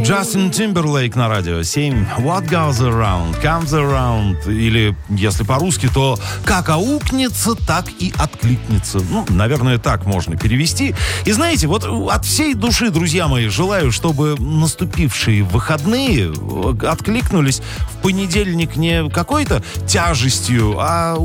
Джастин Тимберлейк на радио 7. What goes around, comes around. Или, если по-русски, то как аукнется, так и откликнется. Ну, наверное, так можно перевести. И знаете, вот от всей души, друзья мои, желаю, чтобы наступившие выходные откликнулись в понедельник не какой-то тяжестью, а